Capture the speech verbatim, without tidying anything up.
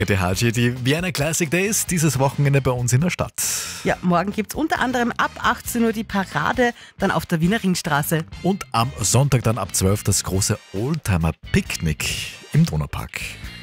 Der Haji, die Vienna Classic Days dieses Wochenende bei uns in der Stadt. Ja, morgen gibt es unter anderem ab achtzehn Uhr die Parade, dann auf der Wiener Ringstraße. Und am Sonntag dann ab zwölf das große Oldtimer-Picknick im Donaupark.